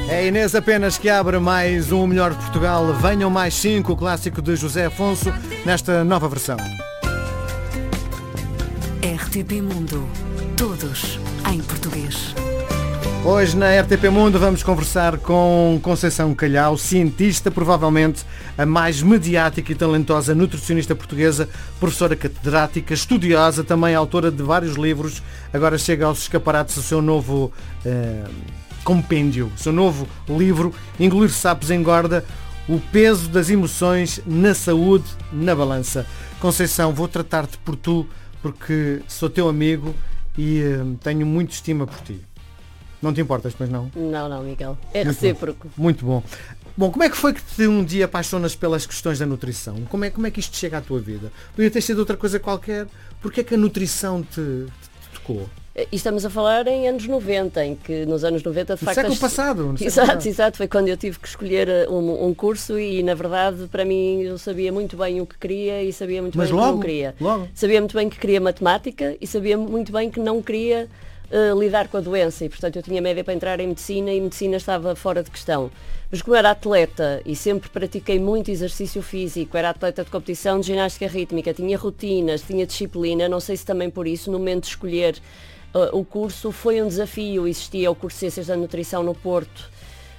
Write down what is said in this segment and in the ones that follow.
É Inês apenas que abre mais um Melhor de Portugal. Venham mais 5, o clássico de José Afonso, nesta nova versão. RTP Mundo. Todos em português. Hoje na RTP Mundo vamos conversar com Conceição Calhau, cientista, provavelmente a mais mediática e talentosa nutricionista portuguesa, professora catedrática, estudiosa, também autora de vários livros. Agora chega aos escaparates o seu novo compêndio, o seu novo livro, Engolir Sapos Engorda, o peso das emoções na saúde, na balança. Conceição, vou tratar-te por tu, porque sou teu amigo e tenho muita estima por ti. Não te importas, pois não? Não, Miguel. É recíproco. Muito bom. Bom, como é que foi que te um dia apaixonas pelas questões da nutrição? Como é que isto chega à tua vida? Podia ter sido outra coisa qualquer. Porquê é que a nutrição te tocou? E estamos a falar em anos 90, em que nos anos 90 de facto... No século passado. Exato, foi quando eu tive que escolher um curso e na verdade para mim eu sabia muito bem o que queria e sabia muito bem o que não queria. Sabia muito bem que queria matemática e sabia muito bem que não queria lidar com a doença e portanto eu tinha média para entrar em medicina e medicina estava fora de questão. Mas como era atleta e sempre pratiquei muito exercício físico, era atleta de competição de ginástica rítmica, tinha rotinas, tinha disciplina, não sei se também por isso, no momento de escolher o curso foi um desafio. Existia o curso de Ciências da Nutrição no Porto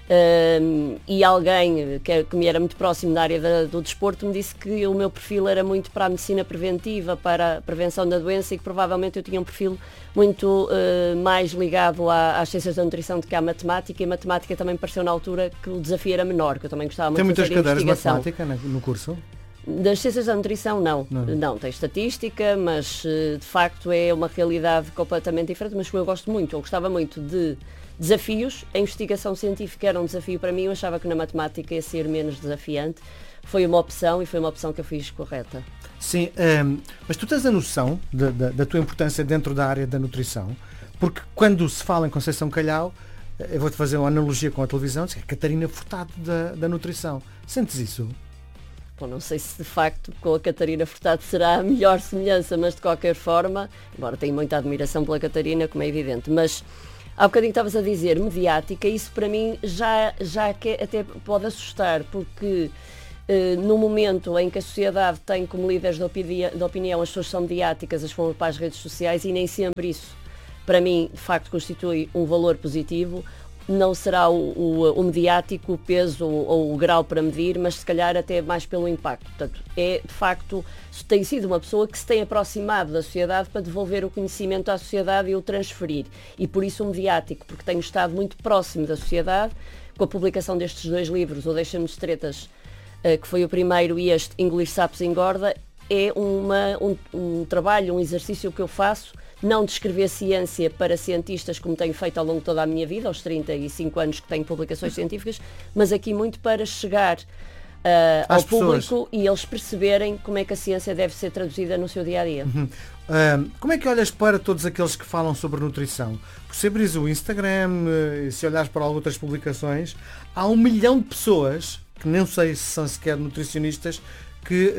e alguém que me era muito próximo da área do desporto me disse que o meu perfil era muito para a medicina preventiva, para a prevenção da doença e que provavelmente eu tinha um perfil muito mais ligado às ciências da nutrição do que à matemática, e a matemática também me pareceu na altura que o desafio era menor, que eu também gostava muito de fazer investigação. Tem muitas cadeiras de matemática no curso? Das ciências da nutrição não, tem estatística, mas de facto é uma realidade completamente diferente, mas eu gostava muito de desafios. A investigação científica era um desafio para mim, eu achava que na matemática ia ser menos desafiante. Foi uma opção e foi uma opção que eu fiz correta. Sim, mas tu tens a noção da tua importância dentro da área da nutrição, porque quando se fala em Conceição Calhau, eu vou-te fazer uma analogia com a televisão, é Catarina Furtado da nutrição. Sentes isso? Bom, não sei se de facto com a Catarina Furtado será a melhor semelhança, mas de qualquer forma, embora tenho muita admiração pela Catarina, como é evidente, mas há bocadinho estavas a dizer mediática, isso para mim já até pode assustar, porque no momento em que a sociedade tem como líderes de opinião as pessoas são mediáticas, as vão para as redes sociais e nem sempre isso, para mim, de facto constitui um valor positivo. Não será o mediático o peso ou o grau para medir, mas se calhar até mais pelo impacto. Portanto, de facto, tem sido uma pessoa que se tem aproximado da sociedade para devolver o conhecimento à sociedade e o transferir. E por isso o mediático, porque tenho estado muito próximo da sociedade, com a publicação destes 2 livros, o Deixa-nos Tretas, que foi o primeiro, e este, Engolir Sapos Engorda, é um trabalho, um exercício que eu faço, não de escrever ciência para cientistas como tenho feito ao longo de toda a minha vida, aos 35 anos que tenho publicações científicas, mas aqui muito para chegar ao público e eles perceberem como é que a ciência deve ser traduzida no seu dia-a-dia. Como é que olhas para todos aqueles que falam sobre nutrição? Porque se abris o Instagram e se olhares para outras publicações, há 1 milhão de pessoas, que não sei se são sequer nutricionistas, que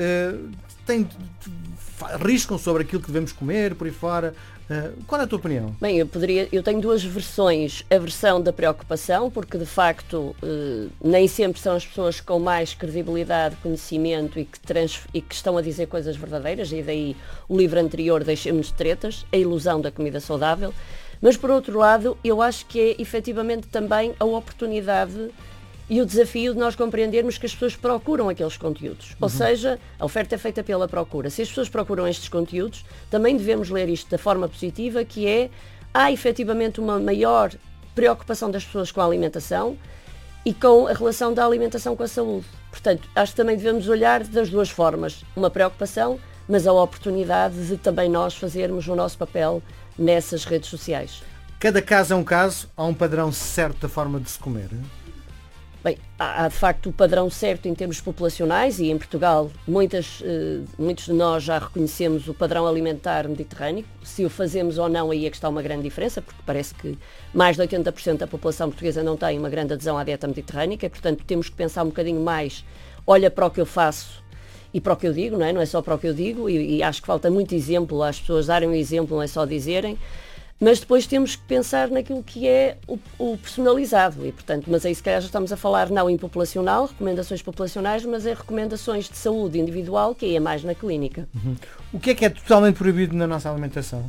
arriscam sobre aquilo que devemos comer, por aí fora. Qual é a tua opinião? Bem, eu tenho 2 versões. A versão da preocupação, porque de facto nem sempre são as pessoas com mais credibilidade, conhecimento e que estão a dizer coisas verdadeiras, e daí o livro anterior, Deixemos Tretas, a ilusão da comida saudável. Mas por outro lado, eu acho que é efetivamente também a oportunidade e o desafio de nós compreendermos que as pessoas procuram aqueles conteúdos. Ou seja, a oferta é feita pela procura. Se as pessoas procuram estes conteúdos, também devemos ler isto da forma positiva, que é, há efetivamente uma maior preocupação das pessoas com a alimentação e com a relação da alimentação com a saúde. Portanto, acho que também devemos olhar das 2 formas. Uma preocupação, mas a oportunidade de também nós fazermos o nosso papel nessas redes sociais. Cada caso é um caso, há um padrão certo da forma de se comer? Bem, há de facto o padrão certo em termos populacionais e em Portugal muitos de nós já reconhecemos o padrão alimentar mediterrâneo. Se o fazemos ou não, aí é que está uma grande diferença, porque parece que mais de 80% da população portuguesa não tem uma grande adesão à dieta mediterrânica, e, portanto temos que pensar um bocadinho mais, olha para o que eu faço e para o que eu digo, não é só para o que eu digo, e acho que falta muito exemplo, às pessoas darem um exemplo, não é só dizerem. mas depois temos que pensar naquilo que é o personalizado e, portanto, mas aí se calhar já estamos a falar não em populacional, recomendações populacionais, mas em recomendações de saúde individual, que aí é mais na clínica. O que é totalmente proibido na nossa alimentação?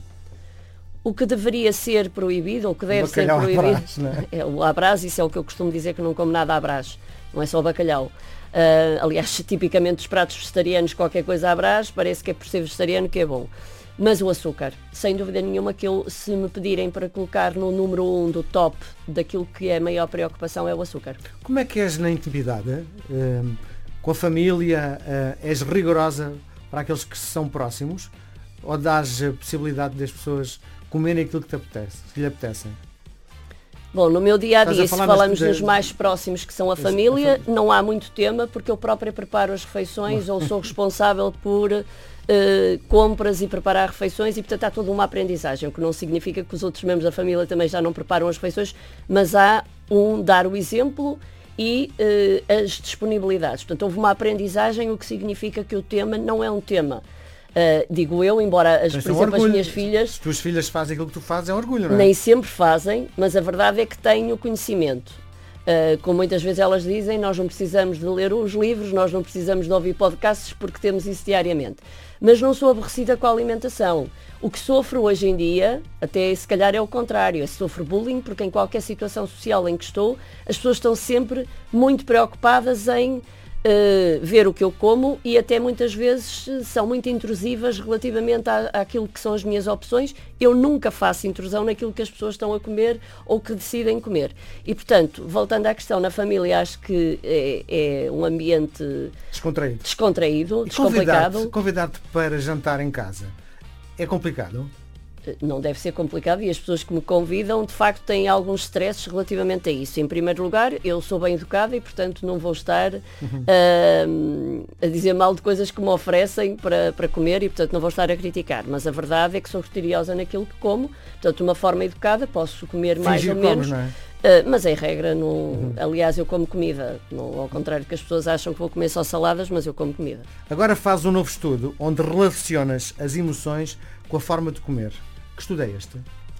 O que deveria ser proibido, ou que deve ser Bacalhau à proibido, Brás, não é? O à Brás, isso é o que eu costumo dizer, que não como nada à Brás, não é só bacalhau. Aliás, tipicamente os pratos vegetarianos, qualquer coisa à Brás, parece que é por ser vegetariano que é bom. Mas o açúcar, sem dúvida nenhuma, que eu, se me pedirem para colocar no número 1 do top daquilo que é a maior preocupação, é o açúcar. Como é que és na intimidade? Com a família? És rigorosa para aqueles que são próximos? Ou dás a possibilidade das pessoas comerem aquilo que te apetece, que lhe apetecem? Bom, no meu dia-a-dia, se falamos das... nos mais próximos, que são a família, não há muito tema, porque eu própria preparo as refeições ou sou responsável por compras e preparar refeições e, portanto, há toda uma aprendizagem, o que não significa que os outros membros da família também já não preparam as refeições, mas há dar o exemplo e as disponibilidades. Portanto, houve uma aprendizagem, o que significa que o tema não é um tema. Digo eu, embora por exemplo, as minhas filhas... Se tuas filhas fazem aquilo que tu fazes, é um orgulho, não é? Nem sempre fazem, mas a verdade é que tenho conhecimento. Como muitas vezes elas dizem, nós não precisamos de ler os livros, nós não precisamos de ouvir podcasts porque temos isso diariamente. Mas não sou aborrecida com a alimentação. O que sofro hoje em dia, até se calhar é o contrário, sofro bullying porque em qualquer situação social em que estou, as pessoas estão sempre muito preocupadas em ver o que eu como e até muitas vezes são muito intrusivas relativamente àquilo que são as minhas opções. Eu nunca faço intrusão naquilo que as pessoas estão a comer ou que decidem comer. E, portanto, voltando à questão, na família acho que é um ambiente descontraído, descomplicado. Convidar-te para jantar em casa é complicado? Não deve ser complicado e as pessoas que me convidam de facto têm alguns stresses relativamente a isso. Em primeiro lugar, eu sou bem educada e portanto não vou estar a dizer mal de coisas que me oferecem para comer e portanto não vou estar a criticar, mas a verdade é que sou criteriosa naquilo que como, portanto de uma forma educada posso comer mais ou menos, não é? mas em regra não. Aliás, eu como comida, não, ao contrário que as pessoas acham que vou comer só saladas, mas eu como comida. Agora fazes um novo estudo onde relacionas as emoções com a forma de comer. Que estudo é este?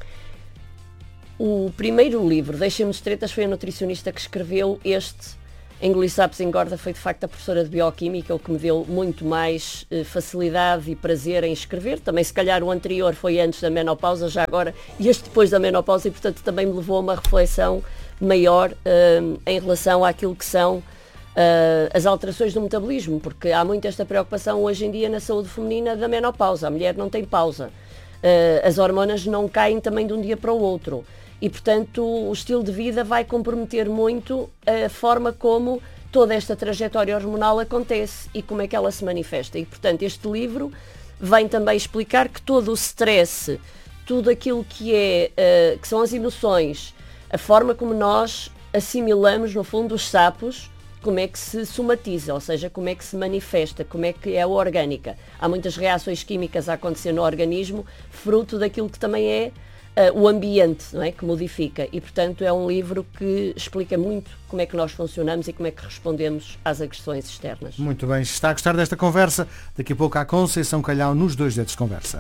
O primeiro livro, Deixem-me Tretas, foi a nutricionista que escreveu este. Engolir Sapos Engorda foi de facto a professora de Bioquímica, o que me deu muito mais facilidade e prazer em escrever. Também se calhar o anterior foi antes da menopausa, já agora, e este depois da menopausa, e portanto também me levou a uma reflexão maior em relação àquilo que são as alterações do metabolismo, porque há muito esta preocupação hoje em dia na saúde feminina da menopausa. A mulher não tem pausa. As hormonas não caem também de um dia para o outro e, portanto, o estilo de vida vai comprometer muito a forma como toda esta trajetória hormonal acontece e como é que ela se manifesta. E, portanto, este livro vem também explicar que todo o stress, tudo aquilo que são as emoções, a forma como nós assimilamos, no fundo, os sapos, como é que se somatiza, ou seja, como é que se manifesta, como é que é a orgânica. Há muitas reações químicas a acontecer no organismo, fruto daquilo que também é o ambiente, não é? Que modifica. E, portanto, é um livro que explica muito como é que nós funcionamos e como é que respondemos às agressões externas. Muito bem, está a gostar desta conversa? Daqui a pouco há Conceição Calhau nos 2 Dedos de Conversa.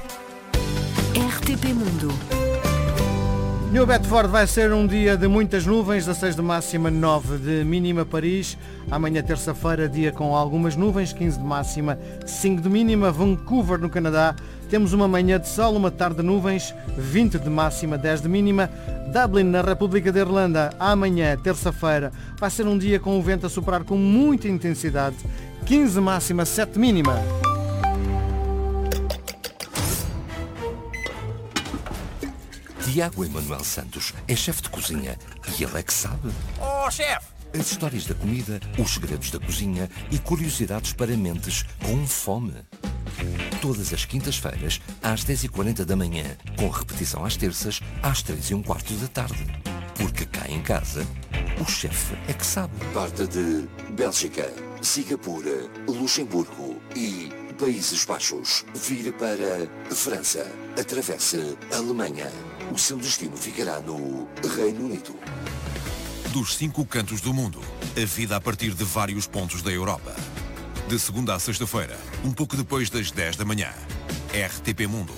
RTP Mundo. New Bedford vai ser um dia de muitas nuvens, 16 de máxima, 9 de mínima. Paris, amanhã terça-feira, dia com algumas nuvens, 15 de máxima, 5 de mínima. Vancouver, no Canadá, temos uma manhã de sol, uma tarde de nuvens, 20 de máxima, 10 de mínima. Dublin, na República da Irlanda, amanhã, terça-feira, vai ser um dia com o vento a soprar com muita intensidade, 15 de máxima, 7 de mínima. Tiago Emanuel Santos é chefe de cozinha e ele é que sabe. Oh, chefe! As histórias da comida, os segredos da cozinha e curiosidades para mentes com fome. Todas as quintas-feiras, às 10h40 da manhã, com repetição às terças, às 3h15 da tarde. Porque cá em casa, o chefe é que sabe. Parte de Bélgica, Singapura, Luxemburgo e Países Baixos. Vira para França. Atravessa a Alemanha. O seu destino ficará no Reino Unido. Dos 5 cantos do mundo, a vida a partir de vários pontos da Europa. De segunda a sexta-feira, um pouco depois das 10 da manhã. RTP Mundo.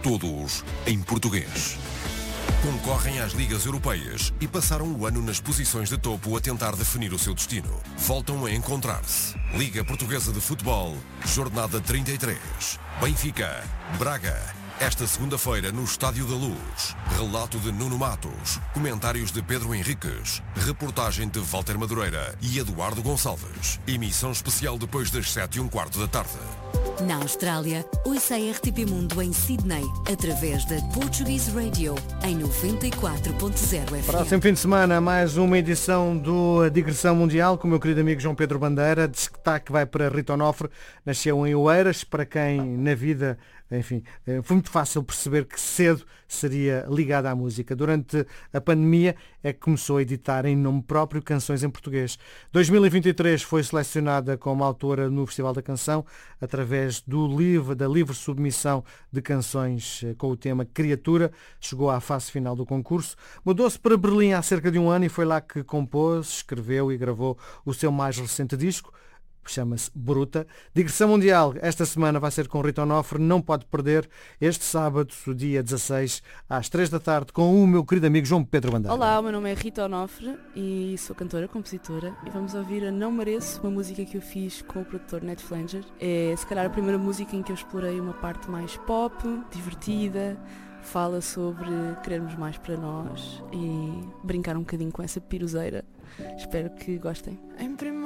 todos em português. Concorrem às ligas europeias e passaram o ano nas posições de topo a tentar definir o seu destino. Voltam a encontrar-se. Liga Portuguesa de Futebol, jornada 33. Benfica, Braga. Esta segunda-feira no Estádio da Luz. Relato de Nuno Matos. Comentários de Pedro Henriques. Reportagem de Walter Madureira e Eduardo Gonçalves. Emissão especial depois das 7:15 da tarde. Na Austrália, ouça a RTP Mundo em Sydney, através da Portuguese Radio, em 94.0 FM. Próximo fim de semana, mais uma edição do Digressão Mundial, com o meu querido amigo João Pedro Bandeira. Destaque vai para Rita Onofre, nasceu em Oeiras, para quem na vida, enfim, foi muito fácil perceber que cedo seria ligada à música. Durante a pandemia é que começou a editar em nome próprio canções em português. 2023 foi selecionada como autora no Festival da Canção, através da livre submissão de canções com o tema Criatura. Chegou à fase final do concurso. Mudou-se para Berlim há cerca de um ano e foi lá que compôs, escreveu e gravou o seu mais recente disco. Chama-se Bruta. Digressão Mundial esta semana vai ser com Rita Onofre. Não pode perder este sábado, dia 16, às 3 da tarde, com o meu querido amigo João Pedro Bandeira. Olá, o meu nome é Rita Onofre e sou cantora, compositora, e vamos ouvir a Não Mereço, uma música que eu fiz com o produtor Ned Flanger. É se calhar a primeira música em que eu explorei uma parte mais pop, divertida, fala sobre querermos mais para nós e brincar um bocadinho com essa piruzeira. Espero que gostem.